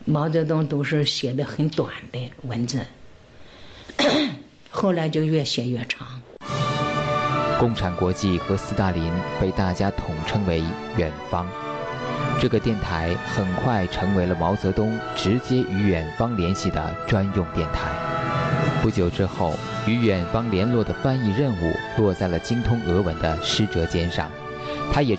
毛泽东都是写的很短的文字，后来就越写越长。 共产国际和斯大林被大家统称为远方。这个电台很快成为了毛泽东直接与远方联系的专用电台。不久之后，与远方联络的翻译任务落在了精通俄文的施哲坚上，他也